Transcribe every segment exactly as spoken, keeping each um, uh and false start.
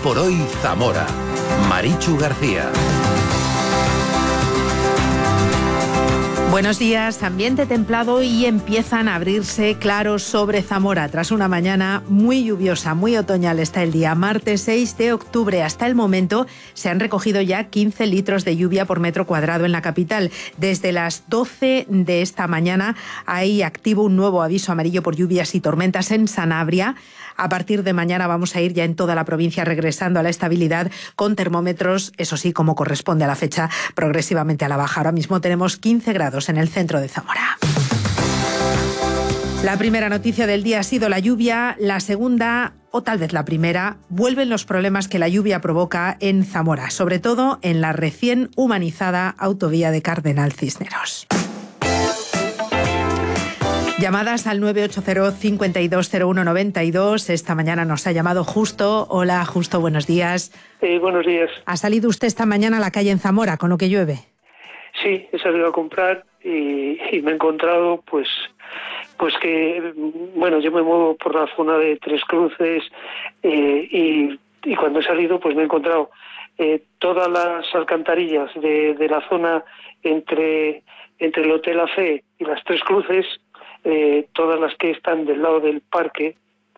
por hoy Zamora. Marichu García. Buenos días, ambiente templado y empiezan a abrirse claros sobre Zamora. Tras una mañana muy lluviosa, muy otoñal está el día. Martes seis de octubre. Hasta el momento se han recogido ya quince litros de lluvia por metro cuadrado en la capital. Desde las doce de esta mañana hay activo un nuevo aviso amarillo por lluvias y tormentas en Sanabria. A partir de mañana vamos a ir ya en toda la provincia regresando a la estabilidad con termómetros, eso sí, como corresponde a la fecha, progresivamente a la baja. Ahora mismo tenemos quince grados en el centro de Zamora. La primera noticia del día ha sido la lluvia. La segunda, o tal vez la primera, vuelven los problemas que la lluvia provoca en Zamora, sobre todo en la recién humanizada autovía de Cardenal Cisneros. Llamadas al nueve ocho cero, cinco dos cero uno, nueve dos. Esta mañana nos ha llamado Justo. Hola, Justo, buenos días. Eh, buenos días. ¿Ha salido usted esta mañana a la calle en Zamora con lo que llueve? Sí, he salido a comprar y, y me he encontrado, pues, pues que, bueno, yo me muevo por la zona de Tres Cruces eh, y, y cuando he salido, pues me he encontrado eh, todas las alcantarillas de, de la zona entre, entre el Hotel A Fe y las Tres Cruces. Eh, todas las que están del lado del parque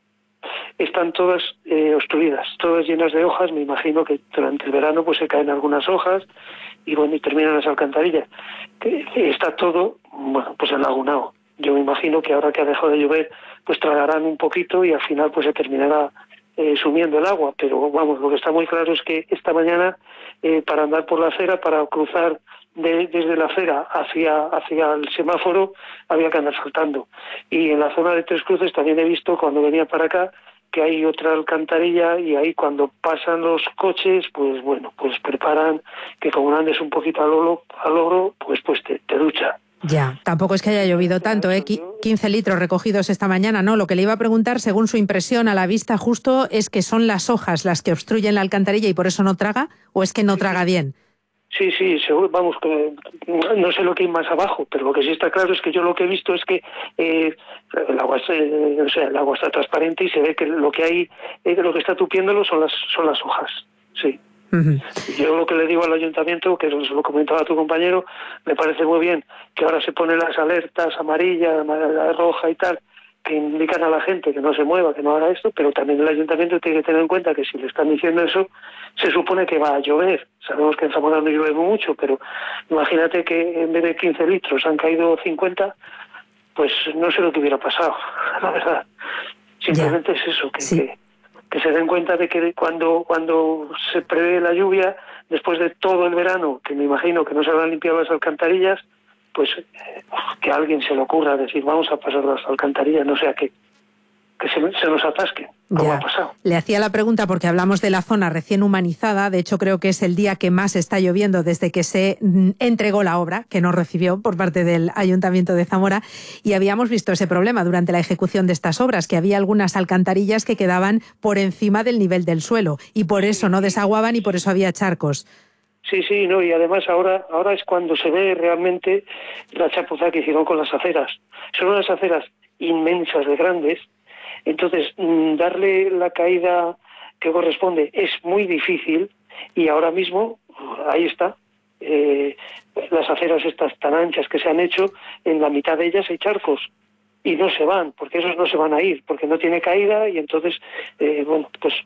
están todas eh, obstruidas, todas llenas de hojas. Me imagino que durante el verano pues se caen algunas hojas y bueno, y terminan las alcantarillas. Eh, está todo, bueno, pues enlagunado. Yo me imagino que ahora que ha dejado de llover pues tragarán un poquito y al final pues se terminará eh, sumiendo el agua, pero vamos, lo que está muy claro es que esta mañana eh, para andar por la acera, para cruzar De, desde la acera hacia hacia el semáforo había que andar saltando, y en la zona de Tres Cruces también he visto cuando venía para acá que hay otra alcantarilla y ahí cuando pasan los coches pues bueno, pues preparan que como andes un poquito al logro, al logro pues pues te, te ducha. Ya, tampoco es que haya llovido tanto, ¿eh? quince litros recogidos esta mañana, ¿no? Lo que le iba a preguntar, según su impresión a la vista, Justo, es que son las hojas las que obstruyen la alcantarilla y por eso no traga, ¿o es que no traga bien? Sí, sí, seguro, vamos, que no sé lo que hay más abajo, pero lo que sí está claro es que yo lo que he visto es que eh, el agua, eh, o sea, el agua está transparente y se ve que lo que hay, eh, lo que está tupiéndolo son las son las hojas, sí. Uh-huh. Yo lo que le digo al ayuntamiento, que se lo comentaba a tu compañero, me parece muy bien que ahora se ponen las alertas amarilla, roja y tal, que indican a la gente que no se mueva, que no haga esto, pero también el ayuntamiento tiene que tener en cuenta que si le están diciendo eso, se supone que va a llover. Sabemos que en Zamora no llueve mucho, pero imagínate que en vez de quince litros han caído cincuenta, pues no sé lo que hubiera pasado, la verdad. Simplemente yeah. es eso, que, sí. que, que se den cuenta de que cuando, cuando se prevé la lluvia, después de todo el verano, que me imagino que no se habrán limpiado las alcantarillas, pues eh, que a alguien se le ocurra decir vamos a pasar las alcantarillas, no sea que, que se, se nos atasquen, como ya. ha pasado. Le hacía la pregunta porque hablamos de la zona recién humanizada, de hecho creo que es el día que más está lloviendo desde que se entregó la obra, que nos recibió por parte del Ayuntamiento de Zamora, y habíamos visto ese problema durante la ejecución de estas obras, que había algunas alcantarillas que quedaban por encima del nivel del suelo, y por eso no desaguaban y por eso había charcos. Sí, sí, no, y además ahora ahora es cuando se ve realmente la chapuza que hicieron con las aceras. Son unas aceras inmensas de grandes, entonces darle la caída que corresponde es muy difícil y ahora mismo, ahí está, eh, las aceras estas tan anchas que se han hecho, en la mitad de ellas hay charcos y no se van, porque esos no se van a ir, porque no tiene caída y entonces, eh, bueno, pues...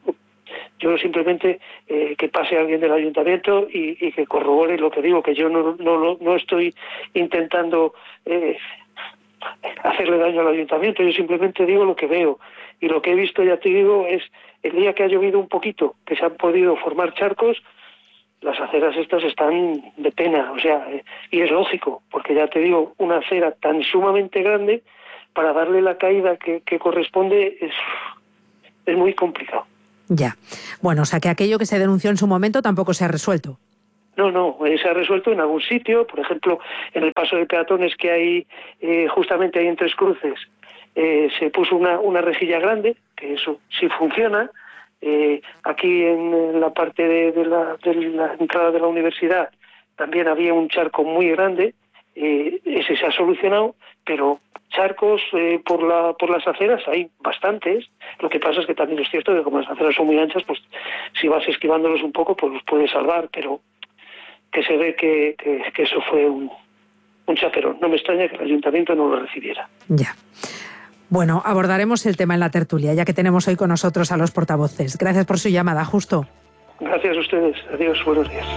Yo simplemente eh, que pase alguien del ayuntamiento y, y que corrobore lo que digo, que yo no no no estoy intentando eh, hacerle daño al ayuntamiento, yo simplemente digo lo que veo. Y lo que he visto, ya te digo, es el día que ha llovido un poquito, que se han podido formar charcos, las aceras estas están de pena, o sea, eh, y es lógico, porque ya te digo, una acera tan sumamente grande, para darle la caída que, que corresponde, es, es muy complicado. Ya. Bueno, o sea que aquello que se denunció en su momento tampoco se ha resuelto. No, no, se ha resuelto en algún sitio, por ejemplo, en el paso de peatones que hay eh, justamente ahí en Tres Cruces, eh, se puso una, una rejilla grande, que eso sí funciona. Eh, aquí en, en la parte de, de, la, de la entrada de la universidad también había un charco muy grande, eh, ese se ha solucionado, pero charcos eh, por la por las aceras hay bastantes. Lo que pasa es que también es cierto que como las aceras son muy anchas, pues si vas esquivándolos un poco, pues los puedes salvar, pero que se ve que, que, que eso fue un, un chaperón. No me extraña que el ayuntamiento no lo recibiera. Ya. Bueno, abordaremos el tema en la tertulia, ya que tenemos hoy con nosotros a los portavoces. Gracias por su llamada, Justo. Gracias a ustedes. Adiós, buenos días.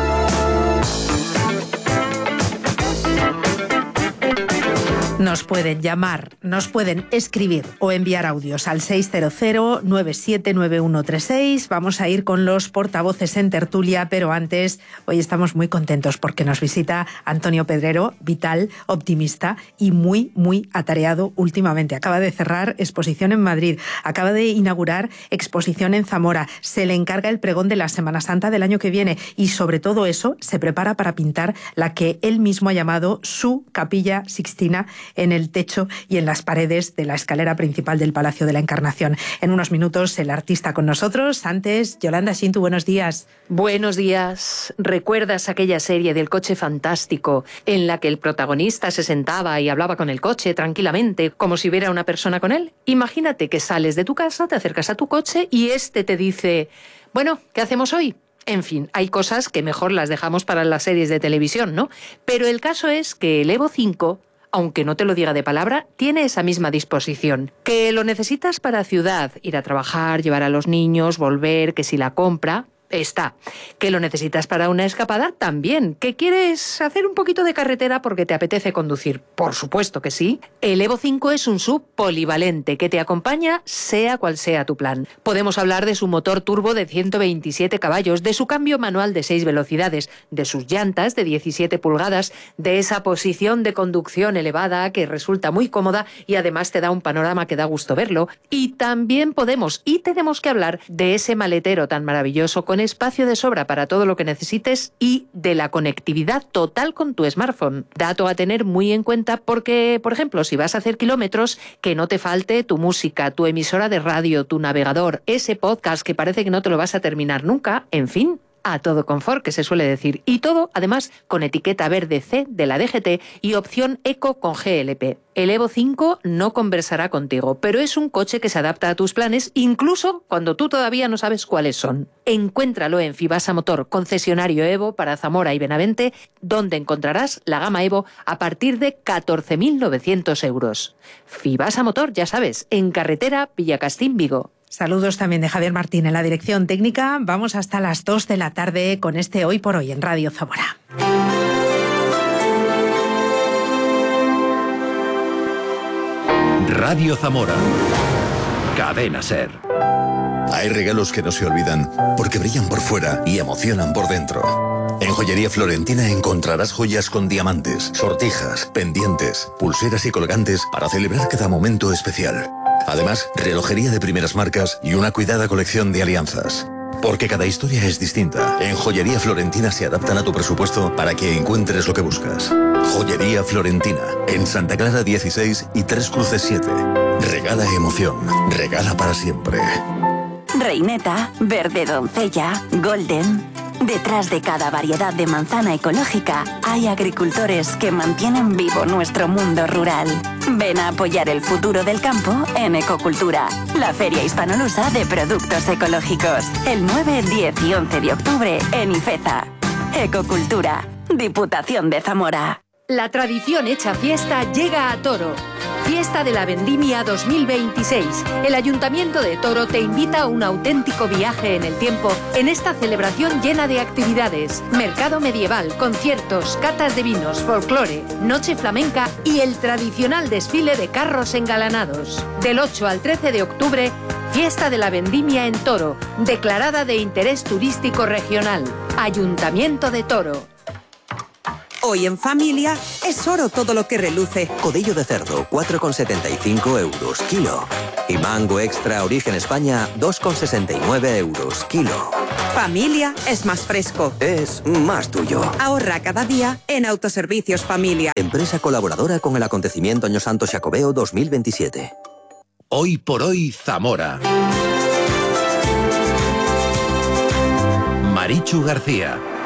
Nos pueden llamar, nos pueden escribir o enviar audios al seis cero cero, nueve siete nueve uno tres seis. Vamos a ir con los portavoces en tertulia, pero antes, hoy estamos muy contentos porque nos visita Antonio Pedrero, vital, optimista y muy, muy atareado últimamente. Acaba de cerrar exposición en Madrid, acaba de inaugurar exposición en Zamora, se le encarga el pregón de la Semana Santa del año que viene y sobre todo eso se prepara para pintar la que él mismo ha llamado su Capilla Sixtina en el techo y en las paredes de la escalera principal del Palacio de la Encarnación. En unos minutos el artista con nosotros. Antes, Yolanda Shintu, buenos días. Buenos días. ¿Recuerdas aquella serie del coche fantástico en la que el protagonista se sentaba y hablaba con el coche tranquilamente, como si hubiera una persona con él? Imagínate que sales de tu casa, te acercas a tu coche y este te dice: bueno, ¿qué hacemos hoy? En fin, hay cosas que mejor las dejamos para las series de televisión, ¿no? Pero el caso es que el Evo cinco, aunque no te lo diga de palabra, tiene esa misma disposición. Que lo necesitas para ciudad, ir a trabajar, llevar a los niños, volver, que si la compra, está. Que lo necesitas para una escapada, también. Que quieres hacer un poquito de carretera porque te apetece conducir, por supuesto que sí. El Evo cinco es un S U V polivalente que te acompaña sea cual sea tu plan. Podemos hablar de su motor turbo de ciento veintisiete caballos, de su cambio manual de seis velocidades, de sus llantas de diecisiete pulgadas, de esa posición de conducción elevada que resulta muy cómoda y además te da un panorama que da gusto verlo. Y también podemos y tenemos que hablar de ese maletero tan maravilloso con espacio de sobra para todo lo que necesites y de la conectividad total con tu smartphone. Dato a tener muy en cuenta porque, por ejemplo, si vas a hacer kilómetros, que no te falte tu música, tu emisora de radio, tu navegador, ese podcast que parece que no te lo vas a terminar nunca, en fin, a todo confort, que se suele decir. Y todo, además, con etiqueta verde C de la D G T y opción Eco con G L P. El Evo cinco no conversará contigo, pero es un coche que se adapta a tus planes, incluso cuando tú todavía no sabes cuáles son. Encuéntralo en Fibasa Motor, concesionario Evo para Zamora y Benavente, donde encontrarás la gama Evo a partir de catorce mil novecientos euros. Fibasa Motor, ya sabes, en carretera Villacastín, Vigo. Saludos también de Javier Martín en la dirección técnica. Vamos hasta las dos de la tarde con este Hoy por Hoy en Radio Zamora. Radio Zamora. Cadena SER. Hay regalos que no se olvidan porque brillan por fuera y emocionan por dentro. En Joyería Florentina encontrarás joyas con diamantes, sortijas, pendientes, pulseras y colgantes para celebrar cada momento especial. Además, relojería de primeras marcas y una cuidada colección de alianzas. Porque cada historia es distinta. En Joyería Florentina se adaptan a tu presupuesto para que encuentres lo que buscas. Joyería Florentina, en Santa Clara dieciséis y Tres Cruces siete. Regala emoción, regala para siempre. Reineta, verde doncella, golden. Detrás de cada variedad de manzana ecológica hay agricultores que mantienen vivo nuestro mundo rural. Ven a apoyar el futuro del campo en Ecocultura, la feria hispanolusa de productos ecológicos. El nueve, diez y once de octubre en Ifeza. Ecocultura, Diputación de Zamora. La tradición hecha fiesta llega a Toro. Fiesta de la Vendimia dos mil veintiséis. El Ayuntamiento de Toro te invita a un auténtico viaje en el tiempo en esta celebración llena de actividades. Mercado medieval, conciertos, catas de vinos, folclore, noche flamenca y el tradicional desfile de carros engalanados. Del ocho al trece de octubre, Fiesta de la Vendimia en Toro, declarada de interés turístico regional. Ayuntamiento de Toro. Hoy en familia es oro todo lo que reluce. Codillo de cerdo, cuatro con setenta y cinco euros kilo. Y mango extra origen España, dos con sesenta y nueve euros kilo. Familia es más fresco. Es más tuyo. Ahorra cada día en Autoservicios Familia. Empresa colaboradora con el acontecimiento Año Santo Xacobeo dos mil veintisiete. Hoy por Hoy Zamora. Marichu García.